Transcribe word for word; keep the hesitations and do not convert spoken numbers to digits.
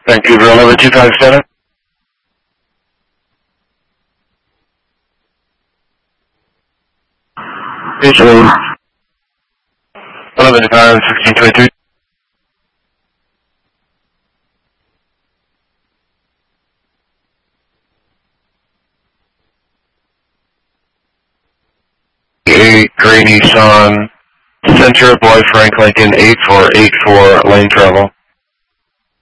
Vancouver eleven two five seven. Visually. eleven two five, sixteen twenty-three. eight, Gray Nissan, Center, Boy Frank Lincoln, eight four eight four, lane travel.